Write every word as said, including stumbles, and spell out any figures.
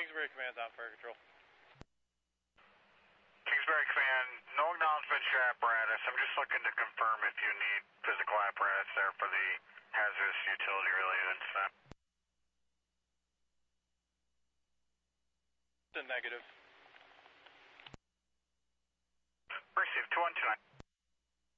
Kingsbury Command's on fire control. Kingsbury Command, no acknowledgement to your apparatus. I'm just looking to confirm if you need physical apparatus there for the hazardous utility related incident. The negative. Receive two one two nine.